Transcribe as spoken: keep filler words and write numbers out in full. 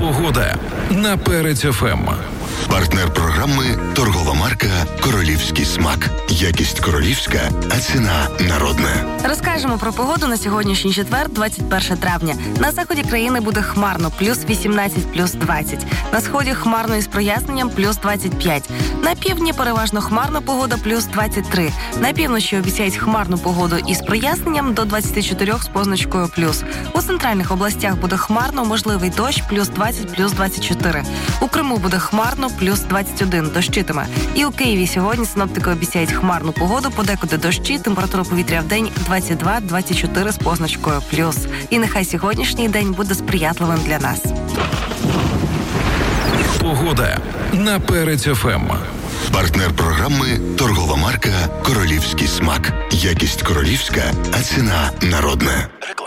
Погода на Перець еф ем. Партнер програми – торгова марка «Королівський смак». Якість королівська, а ціна народна. Розкажемо про погоду на сьогоднішній четвер, двадцять перше травня. На заході країни буде хмарно, плюс вісімнадцять, плюс двадцять. На сході хмарно із проясненням, плюс двадцять п'ять. На півдні переважно хмарна погода, плюс двадцять три. На півночі обіцяють хмарну погоду із проясненням до двадцять чотири з позначкою плюс. У центральних областях буде хмарно, можливий дощ, плюс двадцять, плюс двадцять чотири. У Криму буде хмарно, плюс двадцять один, дощитиме. І у Києві сьогодні синоптики обіцяють хмарну погоду, подекуди дощі, температура повітря в день двадцять два - двадцять чотири з позначкою плюс. І нехай сьогоднішній день буде сприятливим для нас. Погода на Перець еф ем. Партнер програми – торгова марка «Королівський смак». Якість королівська, а ціна народна.